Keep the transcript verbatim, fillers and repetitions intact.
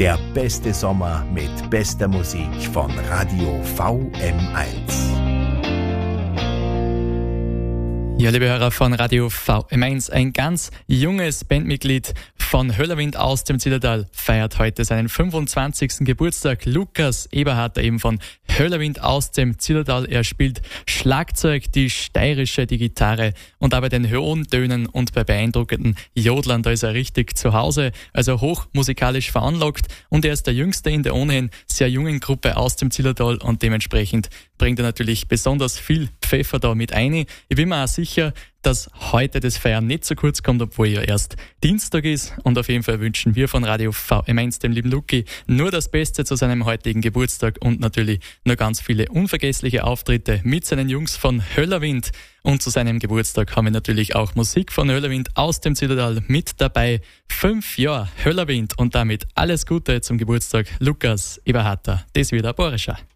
Der beste Sommer mit bester Musik von Radio V M eins. Ja, liebe Hörer von Radio V M eins, ein ganz junges Bandmitglied von Höllerwind aus dem Zillertal feiert heute seinen fünfundzwanzigsten Geburtstag. Lukas Eberharter eben von Höllerwind aus dem Zillertal. Er spielt Schlagzeug, die steirische, die Gitarre und auch bei den hohen Tönen und bei beeindruckenden Jodlern, da ist er richtig zu Hause, also hoch musikalisch veranlagt, und er ist der Jüngste in der ohnehin sehr jungen Gruppe aus dem Zillertal und dementsprechend bringt er natürlich besonders viel Pfeffer da mit ein. Ich bin mir auch sicher, dass heute das Feiern nicht zu kurz kommt, obwohl ja erst Dienstag ist, und auf jeden Fall wünschen wir von Radio V M eins dem lieben Luki nur das Beste zu seinem heutigen Geburtstag und natürlich nur ganz viele unvergessliche Auftritte mit seinen Jungs von Höllerwind. Und zu seinem Geburtstag haben wir natürlich auch Musik von Höllerwind aus dem Zillertal mit dabei. Fünf Jahre Höllerwind und damit alles Gute zum Geburtstag Lukas Eberharter. Das wird ein Borischer.